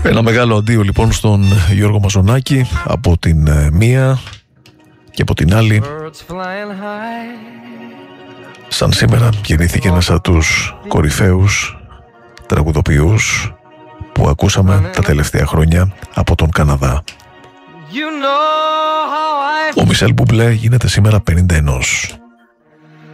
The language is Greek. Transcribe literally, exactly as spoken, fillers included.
Ένα μεγάλο αντίο λοιπόν στον Γιώργο Μαζονάκη από την ε, μία και από την άλλη. Σαν σήμερα γεννήθηκε ένας από τους κορυφαίους τραγουδοποιούς που ακούσαμε τα τελευταία χρόνια από τον Καναδά. Ο Μισελ Μπουμπλέ γίνεται σήμερα πενήντα ένα.